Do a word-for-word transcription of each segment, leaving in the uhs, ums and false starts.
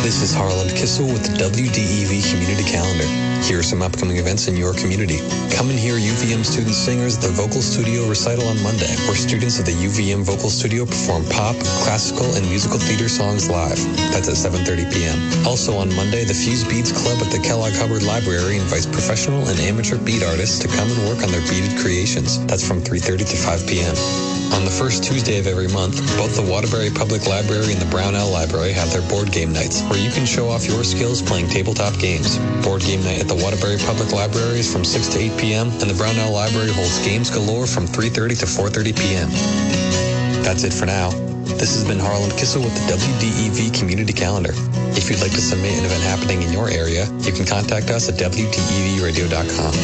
This is Harlan Kissel with the W D E V Community Calendar. Here are some upcoming events in your community. Come and hear U V M student singers at the Vocal Studio Recital on Monday, where students of the U V M Vocal Studio perform pop, classical, and musical theater songs live. That's at seven thirty p.m. Also on Monday, the Fuse Beads Club at the Kellogg Hubbard Library invites professional and amateur bead artists to come and work on their beaded creations. That's from three thirty to five p.m. On the first Tuesday of every month, both the Waterbury Public Library and the Brownell Library have their board game nights, where you can show off your skills playing tabletop games. Board game night at the Waterbury Public Library is from six to eight p.m., and the Brownell Library holds games galore from three thirty to four thirty p.m. That's it for now. This has been Harlan Kissel with the W D E V Community Calendar. If you'd like to submit an event happening in your area, you can contact us at W D E V radio dot com.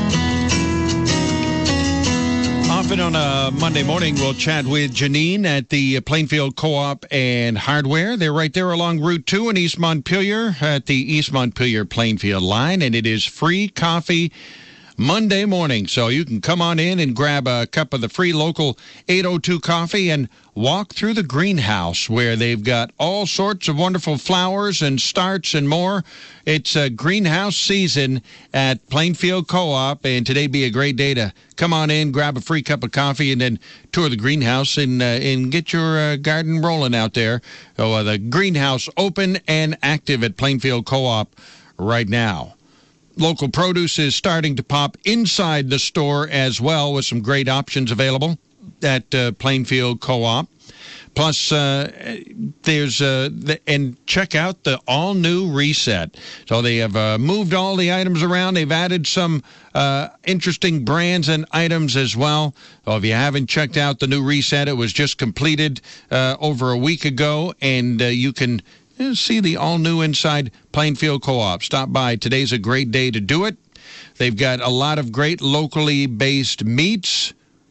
Often on a Monday morning, we'll chat with Janine at the Plainfield Co-op and Hardware. They're right there along Route two in East Montpelier at the East Montpelier-Plainfield line, and it is free coffee Monday morning. So you can come on in and grab a cup of the free local eight oh two coffee and walk through the greenhouse where they've got all sorts of wonderful flowers and starts and more. It's a greenhouse season at Plainfield Co-op, and today be a great day to come on in, grab a free cup of coffee, and then tour the greenhouse and uh, and get your uh, garden rolling out there. So uh, the greenhouse open and active at Plainfield Co-op right now. Local produce is starting to pop inside the store as well, with some great options available at uh, Plainfield Co-op. Plus, uh, there's uh, the, and check out the all-new Reset. So they have uh, moved all the items around. They've added some uh, interesting brands and items as well. So if you haven't checked out the new Reset, it was just completed uh, over a week ago, and uh, you can see the all-new inside Plainfield Co-op. Stop by. Today's a great day to do it. They've got a lot of great locally based meats,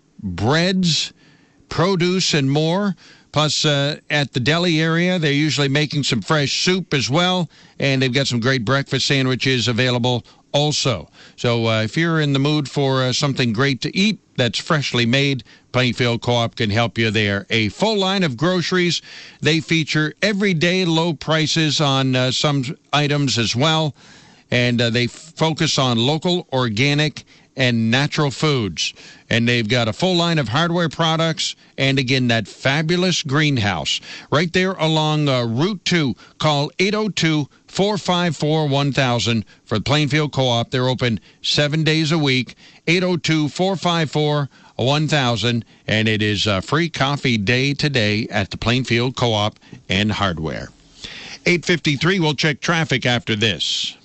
breads, produce, and more. Plus, uh, at the deli area, they're usually making some fresh soup as well, and they've got some great breakfast sandwiches available also. So uh, if you're in the mood for uh, something great to eat that's freshly made, Plainfield Co-op can help you there. A full line of groceries. They feature everyday low prices on uh, some items as well, and uh, they focus on local, organic, and natural foods. And they've got a full line of hardware products, and again, that fabulous greenhouse right there along uh, Route two. Call eight oh two, four five four, one thousand for Plainfield Co-op. They're open seven days a week. eight oh two, four five four, one thousand, and it is a free coffee day today at the Plainfield Co-op and Hardware. eight fifty-three, we'll check traffic after this.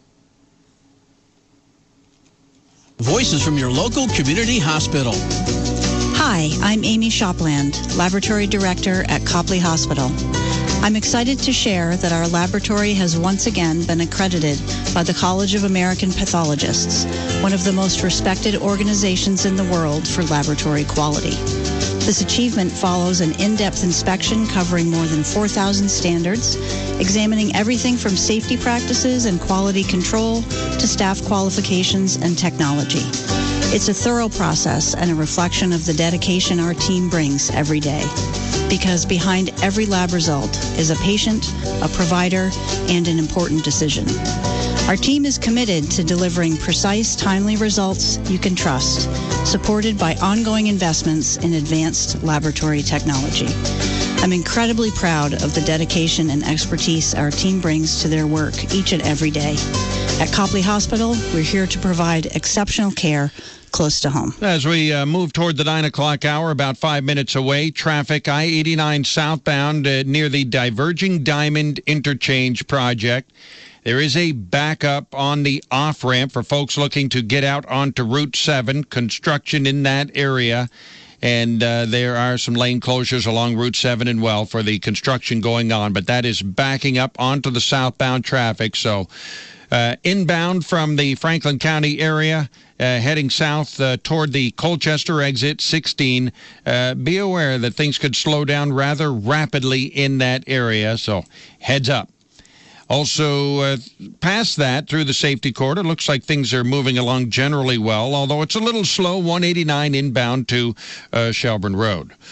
Voices from your local community hospital. Hi, I'm Amy Shopland, Laboratory Director at Copley Hospital. I'm excited to share that our laboratory has once again been accredited by the College of American Pathologists, one of the most respected organizations in the world for laboratory quality. This achievement follows an in-depth inspection covering more than four thousand standards, examining everything from safety practices and quality control to staff qualifications and technology. It's a thorough process and a reflection of the dedication our team brings every day. Because behind every lab result is a patient, a provider, and an important decision. Our team is committed to delivering precise, timely results you can trust, supported by ongoing investments in advanced laboratory technology. I'm incredibly proud of the dedication and expertise our team brings to their work each and every day. At Copley Hospital, we're here to provide exceptional care close to home. As we uh, move toward the nine o'clock hour, about five minutes away, traffic I eighty-nine southbound uh, near the Diverging Diamond Interchange project. There is a backup on the off-ramp for folks looking to get out onto Route seven, construction in that area. And uh, there are some lane closures along Route seven and well for the construction going on. But that is backing up onto the southbound traffic. So uh, inbound from the Franklin County area, Uh, heading south uh, toward the Colchester exit sixteen. Uh, be aware that things could slow down rather rapidly in that area, so heads up. Also, uh, past that, through the safety corridor, looks like things are moving along generally well, although it's a little slow, one eighty-nine inbound to uh, Shelburne Road.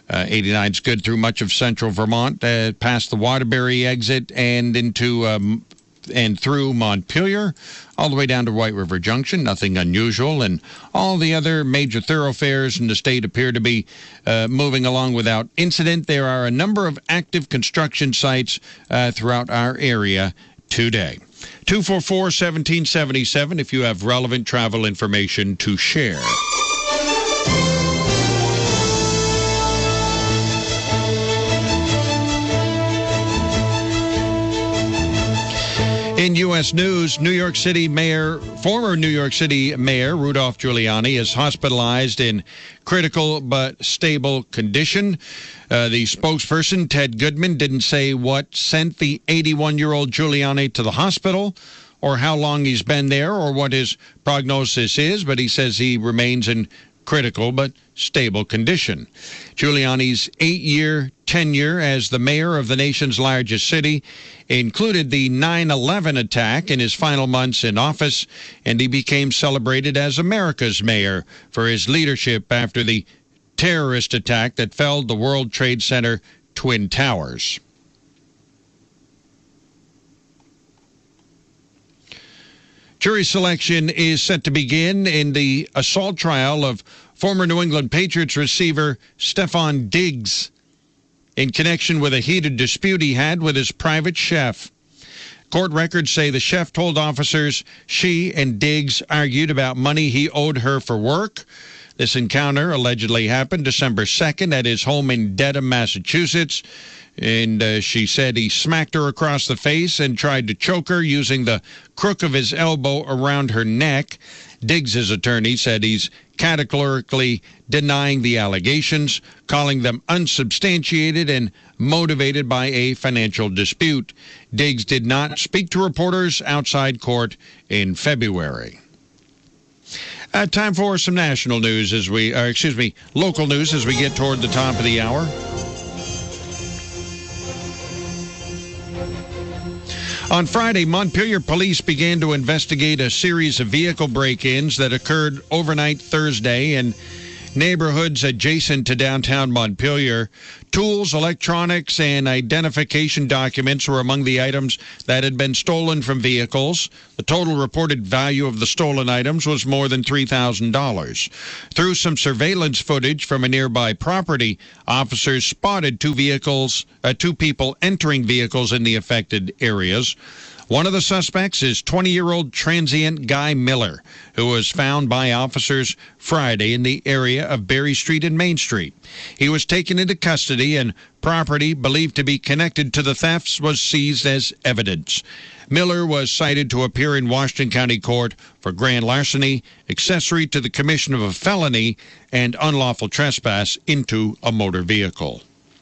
Uh, eighty-nine is good through much of central Vermont, uh, past the Waterbury exit and into um, and through Montpelier, all the way down to White River Junction. Nothing unusual, and all the other major thoroughfares in the state appear to be uh, moving along without incident. There are a number of active construction sites uh, throughout our area today. two four four, one seven seven seven if you have relevant travel information to share. In U S news, New York City Mayor, former New York City Mayor Rudolph Giuliani is hospitalized in critical but stable condition. Uh, the spokesperson, Ted Goodman, didn't say what sent the eighty-one-year-old Giuliani to the hospital or how long he's been there or what his prognosis is, but he says he remains in critical but stable condition. Giuliani's eight-year tenure as the mayor of the nation's largest city included the nine eleven attack in his final months in office, and he became celebrated as America's mayor for his leadership after the terrorist attack that felled the World Trade Center Twin Towers. Jury selection is set to begin in the assault trial of former New England Patriots receiver Stefon Diggs in connection with a heated dispute he had with his private chef. Court records say the chef told officers she and Diggs argued about money he owed her for work. This encounter allegedly happened December second at his home in Dedham, Massachusetts. And uh, she said he smacked her across the face and tried to choke her using the crook of his elbow around her neck. Diggs' attorney said he's categorically denying the allegations, calling them unsubstantiated and motivated by a financial dispute. Diggs did not speak to reporters outside court in February. Uh, time for some national news as we, uh, excuse me, local news as we get toward the top of the hour. On Friday, Montpelier police began to investigate a series of vehicle break-ins that occurred overnight Thursday in neighborhoods adjacent to downtown Montpelier. Tools, electronics, and identification documents were among the items that had been stolen from vehicles. The total reported value of the stolen items was more than three thousand dollars. Through some surveillance footage from a nearby property, officers spotted two vehicles, uh, two people entering vehicles in the affected areas. One of the suspects is twenty-year-old transient Guy Miller, who was found by officers Friday in the area of Berry Street and Main Street. He was taken into custody, and property believed to be connected to the thefts was seized as evidence. Miller was cited to appear in Washington County Court for grand larceny, accessory to the commission of a felony, and unlawful trespass into a motor vehicle.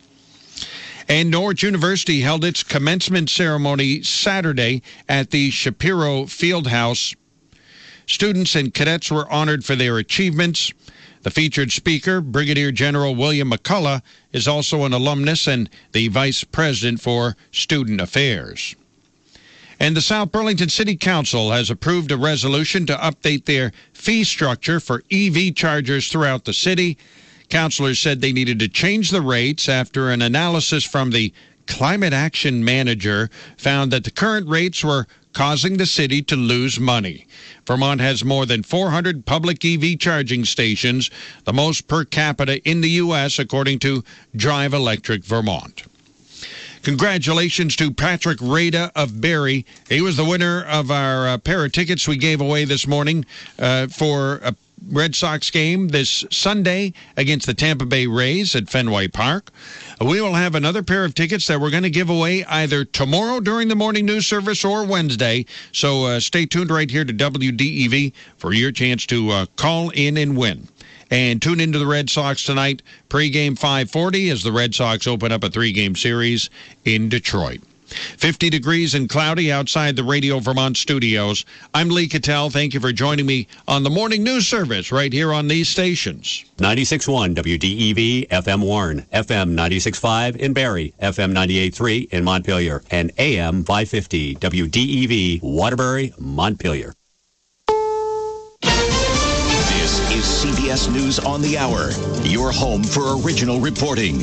And Norwich University held its commencement ceremony Saturday at the Shapiro Fieldhouse. Students and cadets were honored for their achievements. The featured speaker, Brigadier General William McCullough, is also an alumnus and the Vice President for Student Affairs. And the South Burlington City Council has approved a resolution to update their fee structure for E V chargers throughout the city. Councilors said they needed to change the rates after an analysis from the Climate Action Manager found that the current rates were causing the city to lose money. Vermont has more than four hundred public E V charging stations, the most per capita in the U S, according to Drive Electric Vermont. Congratulations to Patrick Rada of Barrie. He was the winner of our uh, pair of tickets we gave away this morning uh, for a Red Sox game this Sunday against the Tampa Bay Rays at Fenway Park. We will have another pair of tickets that we're going to give away either tomorrow during the morning news service or Wednesday. So uh, stay tuned right here to W D E V for your chance to uh, call in and win. And tune into the Red Sox tonight, pregame five forty, as the Red Sox open up a three-game series in Detroit. fifty degrees and cloudy outside the Radio Vermont studios. I'm Lee Cattell. Thank you for joining me on the morning news service right here on these stations. ninety-six point one W D E V, F M Warren, F M ninety-six point five in Barrie, F M ninety-eight point three in Montpelier, and A M five fifty W D E V, Waterbury, Montpelier. This is C B S News on the Hour, your home for original reporting.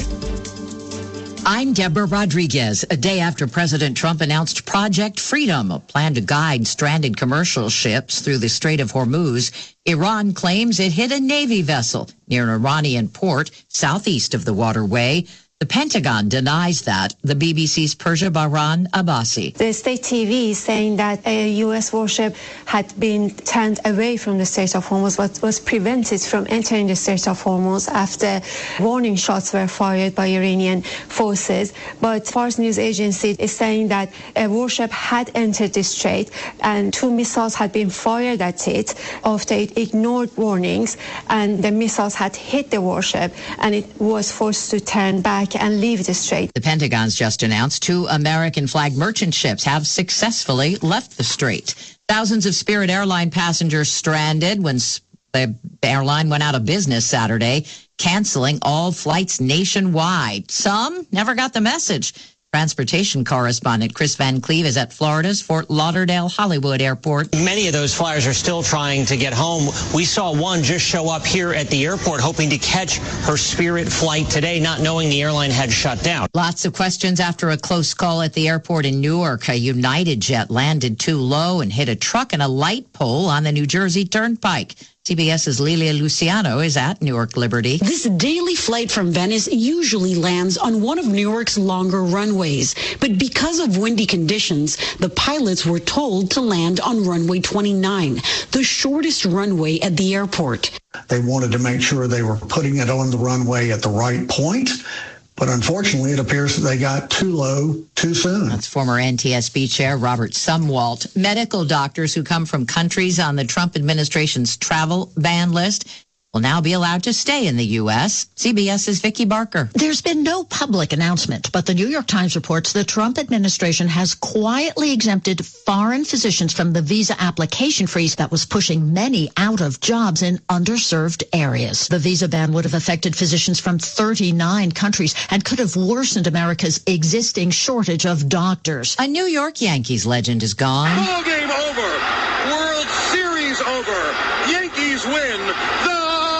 I'm Deborah Rodriguez. A day after President Trump announced Project Freedom, a plan to guide stranded commercial ships through the Strait of Hormuz, Iran claims it hit a Navy vessel near an Iranian port southeast of the waterway. The Pentagon denies that. The B B C's Persia Bahran Abbasi. The state T V is saying that a U S warship had been turned away from the Strait of Hormuz, but was prevented from entering the Strait of Hormuz after warning shots were fired by Iranian forces. But Fars news agency is saying that a warship had entered the strait and two missiles had been fired at it after it ignored warnings, and the missiles had hit the warship and it was forced to turn back and leave the strait. The Pentagon's just announced two American-flagged merchant ships have successfully left the strait. Thousands of Spirit Airline passengers stranded when the airline went out of business Saturday, canceling all flights nationwide. Some never got the message. Transportation correspondent Chris Van Cleve is at Florida's Fort Lauderdale Hollywood Airport. Many of those flyers are still trying to get home. We saw one just show up here at the airport hoping to catch her Spirit flight today, not knowing the airline had shut down. Lots of questions after a close call at the airport in Newark. A United jet landed too low and hit a truck and a light pole on the New Jersey Turnpike. CBS's Lilia Luciano is at Newark Liberty. This daily flight from Venice usually lands on one of Newark's longer runways. But because of windy conditions, the pilots were told to land on runway twenty-nine, the shortest runway at the airport. They wanted to make sure they were putting it on the runway at the right point. But unfortunately, it appears that they got too low too soon. That's former N T S B Chair Robert Sumwalt. Medical doctors who come from countries on the Trump administration's travel ban list will now be allowed to stay in the U S. CBS's Vicki Barker. There's been no public announcement, but the New York Times reports the Trump administration has quietly exempted foreign physicians from the visa application freeze that was pushing many out of jobs in underserved areas. The visa ban would have affected physicians from thirty-nine countries and could have worsened America's existing shortage of doctors. A New York Yankees legend is gone. Ball game over. World Series over. Yankees win. The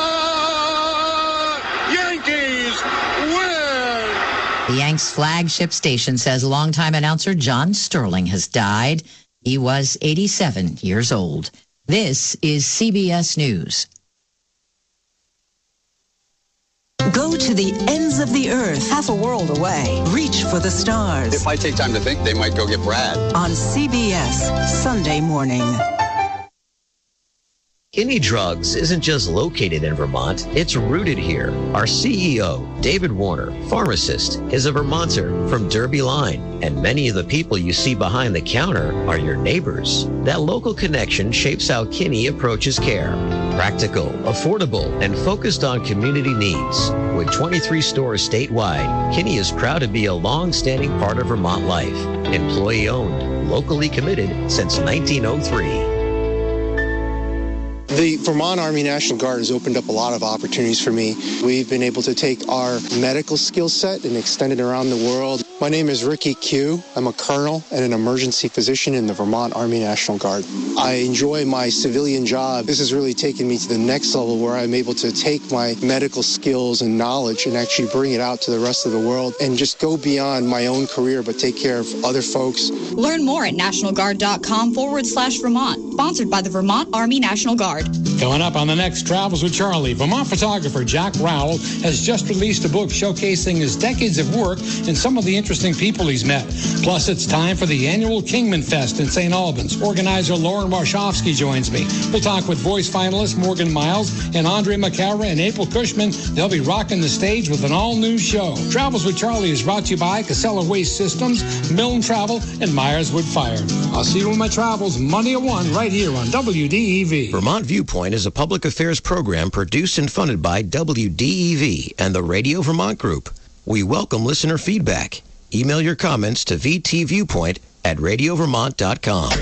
The Yanks flagship station says longtime announcer John Sterling has died. He was eighty-seven years old. This is C B S News. Go to the ends of the earth, half a world away. Reach for the stars. If I take time to think, they might go get Brad. On C B S, Sunday morning. Kinney Drugs isn't just located in Vermont, it's rooted here. Our C E O, David Warner, pharmacist, is a Vermonter from Derby Line, and many of the people you see behind the counter are your neighbors. That local connection shapes how Kinney approaches care. Practical, affordable, and focused on community needs. With twenty-three stores statewide, Kinney is proud to be a long-standing part of Vermont life. Employee-owned, locally committed since nineteen oh three. The Vermont Army National Guard has opened up a lot of opportunities for me. We've been able to take our medical skill set and extend it around the world. My name is Ricky Q. I'm a colonel and an emergency physician in the Vermont Army National Guard. I enjoy my civilian job. This has really taken me to the next level where I'm able to take my medical skills and knowledge and actually bring it out to the rest of the world and just go beyond my own career but take care of other folks. Learn more at nationalguard.com forward slash Vermont. Sponsored by the Vermont Army National Guard. Coming up on the next Travels with Charlie, Vermont photographer Jack Rowell has just released a book showcasing his decades of work and some of the interesting people he's met. Plus, it's time for the annual Kingman Fest in Saint Albans. Organizer Lauren Warshofsky joins me. We'll talk with voice finalists Morgan Miles and Andre McCarra and April Cushman. They'll be rocking the stage with an all-new show. Travels with Charlie is brought to you by Casella Waste Systems, Milne Travel, and Myers Wood Fire. I'll see you on my travels Monday at one right here on W D E V. Vermont Viewpoint is a public affairs program produced and funded by W D E V and the Radio Vermont Group. We welcome listener feedback. Email your comments to v t viewpoint at radio vermont dot com.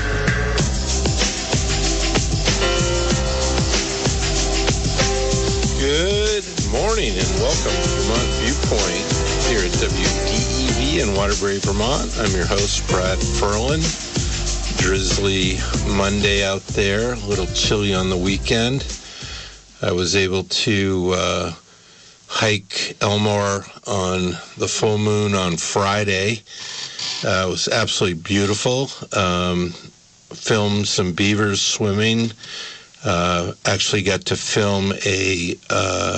Good morning and welcome to Vermont Viewpoint here at W D E V in Waterbury, Vermont. I'm your host, Brad Ferlin. Drizzly Monday out there, a little chilly on the weekend. I was able to uh, hike Elmore on the full moon on Friday. Uh, it was absolutely beautiful. Um, filmed some beavers swimming. Uh, actually got to film a uh,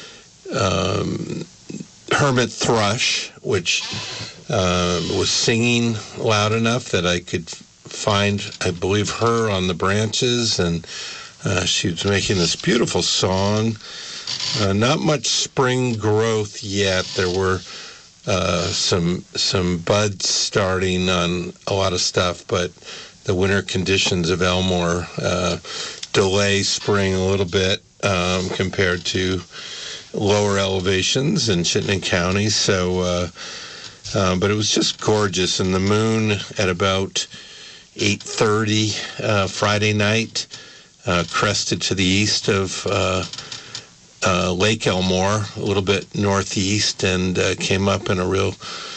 um, hermit thrush, which uh, was singing loud enough that I could find, I believe, her on the branches, and uh, she was making this beautiful song. Uh, not much spring growth yet. There were uh, some some buds starting on a lot of stuff, but the winter conditions of Elmore uh, delay spring a little bit um, compared to lower elevations in Chittenden County. So, uh, uh, but it was just gorgeous, and the moon at about eight thirty uh, Friday night uh, crested to the east of uh, uh, Lake Elmore, a little bit northeast, and uh, came up in a real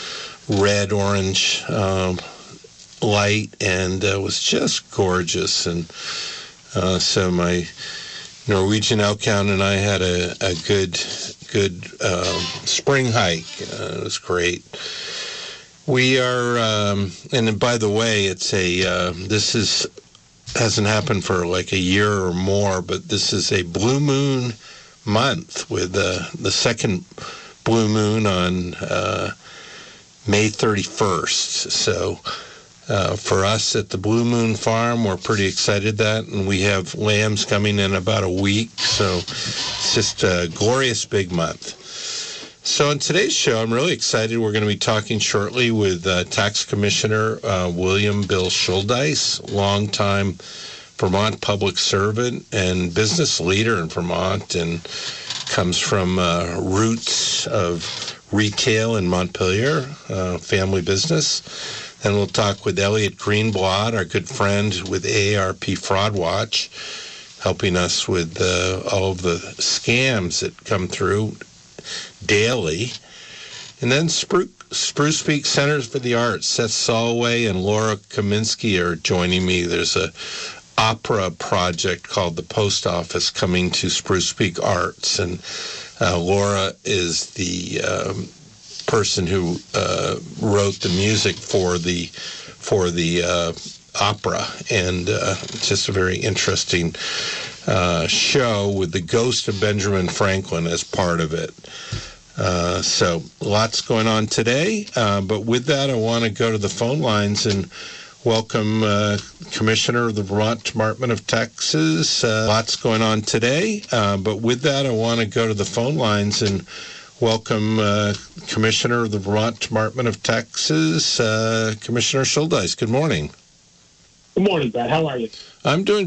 red-orange um, light, and uh, was just gorgeous. And uh, so my Norwegian Outcount and I had a, a good, good um, spring hike. Uh, it was great. We are, um, and by the way, it's a, uh, this is, hasn't happened for like a year or more, but this is a blue moon month with uh, the second blue moon on uh, May thirty-first. So uh, for us at the Blue Moon Farm, we're pretty excited that, and we have lambs coming in about a week. So it's just a glorious big month. So in today's show, I'm really excited. We're going to be talking shortly with uh, Tax Commissioner uh, William Bill Schuldeis, longtime Vermont public servant and business leader in Vermont, and comes from uh, roots of retail in Montpelier, uh, family business. Then we'll talk with Elliot Greenblatt, our good friend with A A R P Fraud Watch, helping us with uh, all of the scams that come through daily. And then Spruce, Spruce Peak Centers for the Arts, Seth Solway and Laura Kaminsky are joining me. There's a opera project called The Post Office coming to Spruce Peak Arts, and uh, Laura is the um, person who uh, wrote the music for the for the uh, opera, and uh, just a very interesting uh, show with the ghost of Benjamin Franklin as part of it. Uh, so lots going on today, uh, but with that, I want to go to the phone lines and welcome uh, Commissioner of the Vermont Department of Taxes. Uh, lots going on today, uh, but with that, I want to go to the phone lines and welcome uh, Commissioner of the Vermont Department of Taxes, uh, Commissioner Schuldeis. Good morning. Good morning, Brad. How are you? I'm doing